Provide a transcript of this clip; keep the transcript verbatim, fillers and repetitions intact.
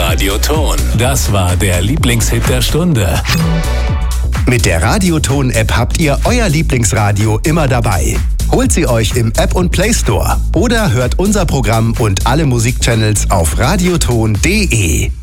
Radioton. Das war der Lieblingshit der Stunde. Mit der Radioton-App habt ihr euer Lieblingsradio immer dabei. Holt sie euch im App und Play Store oder hört unser Programm und alle Musikchannels auf radioton punkt de.